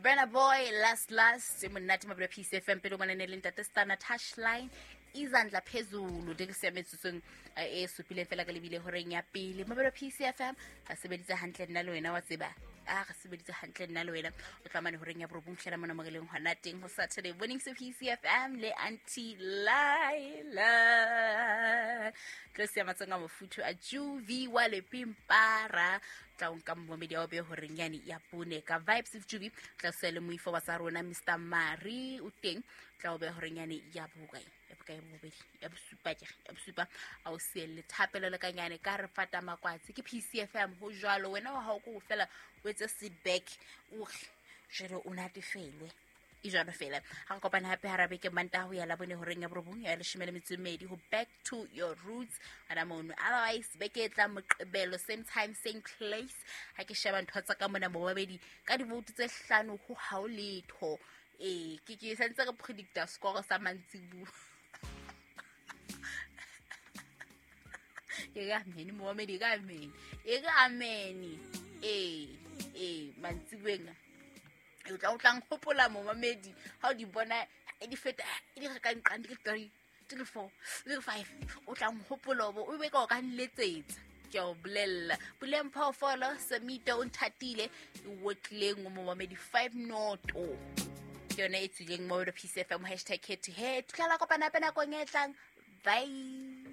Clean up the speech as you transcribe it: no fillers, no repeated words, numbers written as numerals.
Brenna Boy, last monate mabula Peace FM pelo manenele ntate Stana Touchline izandla phezulu dikisiametsong esupile fela ka lebile horeng ya pele mabula Peace FM a sebeditse hantle nna le wena wa tseba ga sebeditse hantle nna le wena o tlamane horeng ya borobong hlela mona mogeleng hona teng ho Saturday morning se Peace FM le Auntie Laila tlosia matsenga mofutu a Juvi wa le Pimpara tla unka mmomedi wa be horeng yani ya pone ka vibes of Juvi tla sele moifo wa sa rona Mr Mari o teng tla o be horeng yani ya bukai bobedi ya bosupa a o siele thapelo le kanyane ka re fata makwatsi ke PCFM ho jwalo wena wa ha go fela o etse sit back o jero o natefelwe e jwalo fela ha kopana hape harabe ke manta ho ya la bone horeng ya borobong ya leshimele metsumedi ho back to your roots ana mono otherwise beketla moqebelo same time same place ha ke sheba ntho tsa ka mona bobedi ka di vote tse 5 ho ha o letho ke sentse ka predictor score sa mantsibu Amen Mohammed amen amen mantsibuenga o tlang hopola Mohammed ha o di bona di feta di re ka nqandi ke 3 4 5 o tlang hopola o be ka nletsetsa ke o blella buleng phofolo semito o nthatile o wotleng mo Mohammed 5 noto yona e tsileng mo Peace FM #head tlala kopana pena ko ngetlang bye